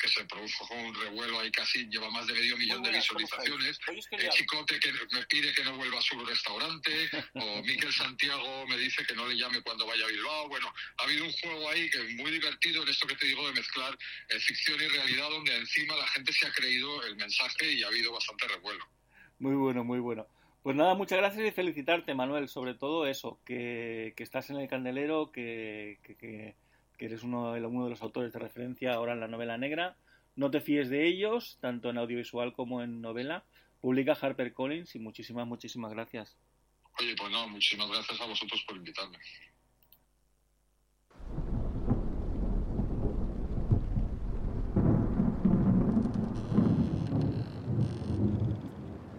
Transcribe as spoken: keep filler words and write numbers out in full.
que se produjo un revuelo ahí, casi lleva más de medio millón de visualizaciones. El Chicote que me pide que no vuelva a su restaurante, o Miquel Santiago me dice que no le llame cuando vaya a Bilbao. Bueno, ha habido un juego ahí que es muy divertido en esto que te digo de mezclar eh, ficción y realidad, donde encima la gente se ha creído el mensaje y ha habido bastante revuelo. Muy bueno, muy bueno. Pues nada, muchas gracias y felicitarte, Manuel, sobre todo eso, que, que estás en el candelero, que, que, que, que eres uno de, uno de los autores de referencia ahora en la novela negra. No te fíes de ellos, tanto en audiovisual como en novela. Publica HarperCollins y muchísimas, muchísimas gracias. Oye, pues no, muchísimas gracias a vosotros por invitarme.